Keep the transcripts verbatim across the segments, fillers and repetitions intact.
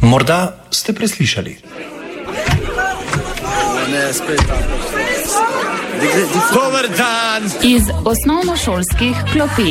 Morda ste preslišali. Dober dan! Iz osnovnošolskih klopi.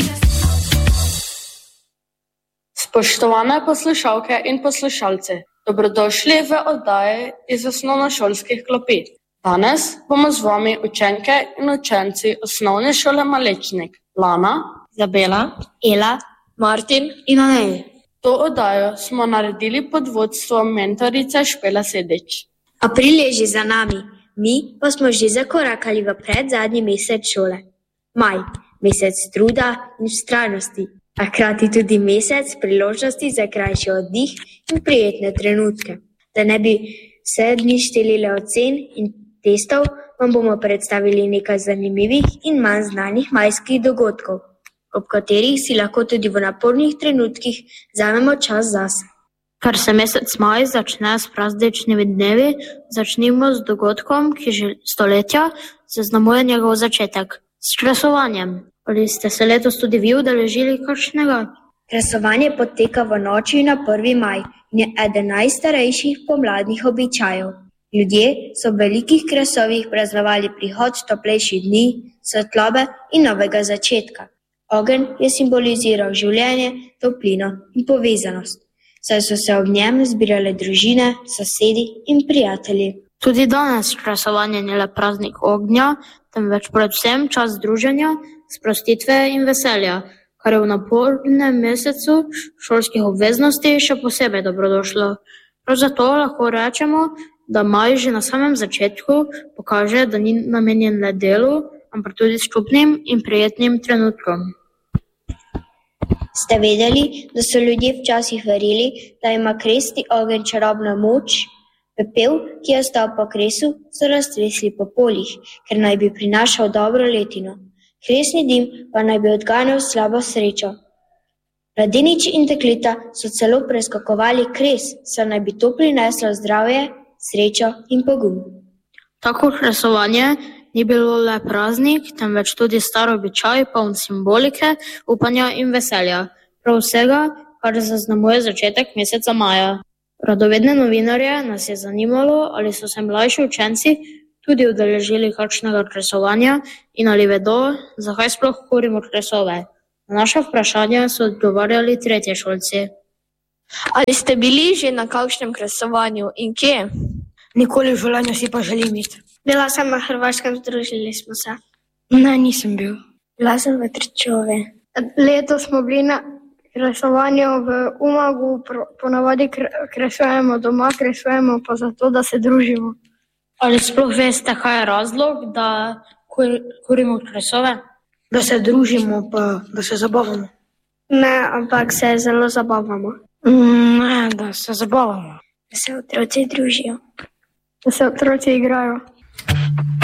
Spoštovane poslušalke in poslušalci, dobrodošli v oddaji iz osnovnošolskih klopi. Danes bomo z vami učenke in učenci osnovne šole Malečnik. Lana, Izabela, Ela, Martin in Anej. To oddajo smo naredili pod vodstvom mentorice Špela Sedič. April je že za nami, mi pa smo že zakorakali v predzadnji mesec šole. Maj, mesec truda in vztrajnosti, a hkrati tudi mesec priložnosti za krajši oddih in prijetne trenutke. Da ne bi vse dni štelile ocen in testov, vam bomo predstavili nekaj zanimivih in manj znanih majskih dogodkov, ob katerih si lahko tudi v napornih trenutkih vzamemo čas zase. Ker se mesec maj začne s prazničnimi dnevi, začnimo z dogodkom, ki že stoletja zaznamuje njegov začetek, s kresovanjem. Ali ste se letos tudi vi udeležili kakšnega? Kresovanje poteka v noči na prvi maj in je eden najstarejših pomladnih običajev. Ljudje so v velikih kresovih praznovali prihod toplejših dni, svetlobe in novega začetka. Ogenj je simboliziral življenje, toplino in povezanost, saj so se ob njem zbirale družine, sosedi in prijatelji. Tudi danes kresovanje ni le praznik ognja, temveč predvsem čas druženja, sprostitve in veselja, kar je v napornem mesecu šolskih obveznosti še posebej dobrodošlo. Prav zato lahko rečemo, da maj že na samem začetku pokaže, da ni namenjen le delu, ampak tudi skupnim in prijetnim trenutkom. Ste vedeli, da so ljudje včasih verili, da ima kresni ogenj čarobno moč? Pepel, ki je ostal po kresu, so raztresli po poljih, ker naj bi prinašal dobro letino. Kresni dim pa naj bi odganjal slabo srečo. Mladeniči in dekleta so celo preskakovali kres, saj naj bi to prineslo zdravje, srečo in pogum. Tako kresovanje ni bilo le praznik, temveč tudi star običaj, poln simbolike, upanja in veselja. Prav vsega, kar zaznamuje začetek meseca maja. Radovedne novinarje nas je zanimalo, ali so se mlajši učenci tudi udeležili kakšnega kresovanja in ali vedo, zakaj sploh kurimo kresove. Na naše vprašanje so odgovarjali tretješolci. Ali ste bili že na kakšnem kresovanju in kje? Nikoli v življenju si pa želim iti. Bila sem na Hrvaškem, združili smo se. Ne, nisem bil. Bila sem v Trčove. Letos smo bili na kresovanju v Umagu, ponavadi kresujemo doma, kresujemo pa zato, da se družimo. Ali sploh veste, kaj je razlog, da kur, kurimo kresove? Da se družimo, pa da se zabavamo. Ne, ampak se zelo zabavamo. Ne, da se zabavamo. Da se otroci družijo. Da se otroci igrajo.